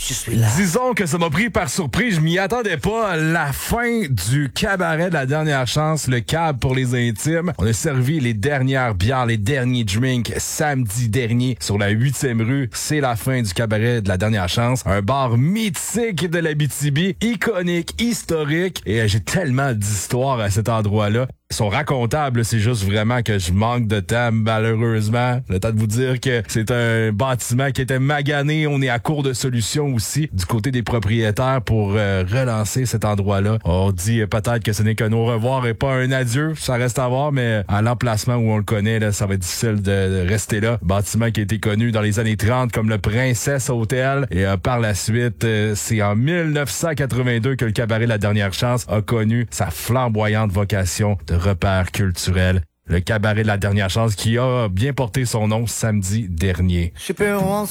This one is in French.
je suis là. Disons que ça m'a pris par surprise. Je m'y attendais pas. La fin du cabaret de la dernière chance, le cab pour les intimes. On a servi les dernières bières, les derniers drinks samedi dernier sur la 8e rue. C'est la fin du cabaret de la dernière chance. Un bar mythique de l'Abitibi, iconique, historique. Et j'ai tellement d'histoires à cet endroit-là. Ils sont racontables, c'est juste vraiment que je manque de temps, malheureusement. Le temps de vous dire que c'est un bâtiment qui était magané. On est à court de solutions aussi du côté des propriétaires pour relancer cet endroit-là. On dit peut-être que ce n'est qu'un au revoir et pas un adieu. Ça reste à voir, mais à l'emplacement où on le connaît, là, ça va être difficile de rester là. Bâtiment qui a été connu dans les années 30 comme le Princess Hotel. Et par la suite, c'est en 1982 que le cabaret La Dernière Chance a connu sa flamboyante vocation de repère culturel. Le cabaret de La Dernière Chance qui a bien porté son nom samedi dernier.